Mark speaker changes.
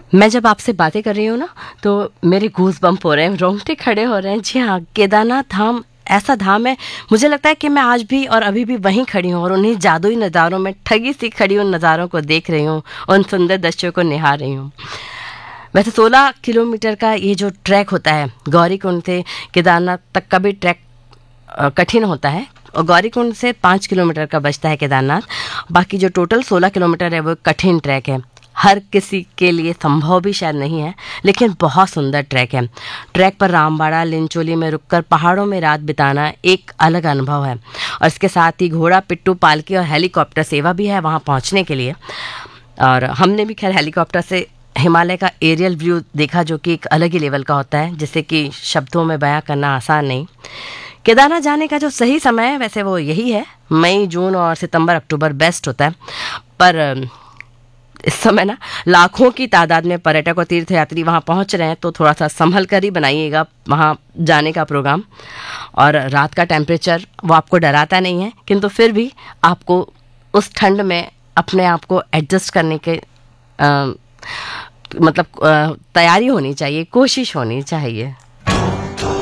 Speaker 1: मैं जब आपसे बातें कर रही हूँ ना, तो मेरे गूज बम्प हो रहे हैं, रोंगटे खड़े हो रहे हैं। जी हाँ, केदारनाथ धाम ऐसा धाम है, मुझे लगता है कि मैं आज भी और अभी भी वहीं खड़ी हूँ और उन्हीं जादुई नज़ारों में ठगी सी खड़ी उन नज़ारों को देख रही हूँ, उन सुंदर दृश्यों को निहार रही हूँ। वैसे 16 किलोमीटर का ये जो ट्रैक होता है, गौरीकुंड से केदारनाथ तक का भी ट्रैक कठिन होता है, और गौरीकुंड से 5 किलोमीटर का बचता है केदारनाथ। बाकी जो टोटल 16 किलोमीटर है वो कठिन ट्रैक है, हर किसी के लिए संभव भी शायद नहीं है, लेकिन बहुत सुंदर ट्रैक है। ट्रैक पर रामबाड़ा लिंचोली में रुककर पहाड़ों में रात बिताना एक अलग अनुभव है, और इसके साथ ही घोड़ा पिट्टू पालकी और हेलीकॉप्टर सेवा भी है वहाँ पहुँचने के लिए। और हमने भी खैर हेलीकॉप्टर से हिमालय का एरियल व्यू देखा, जो कि एक अलग ही लेवल का होता है, जिसे कि शब्दों में बयां करना आसान नहीं। केदारनाथ जाने का जो सही समय है वैसे वो यही है, मई जून और सितंबर अक्टूबर बेस्ट होता है। पर इस समय ना लाखों की तादाद में पर्यटक और तीर्थयात्री वहाँ पहुँच रहे हैं, तो थोड़ा सा संभल कर ही बनाइएगा वहाँ जाने का प्रोग्राम। और रात का टेम्परेचर वो आपको डराता नहीं है, किंतु फिर भी आपको उस ठंड में अपने आप को एडजस्ट करने के मतलब तैयारी होनी चाहिए, कोशिश होनी चाहिए।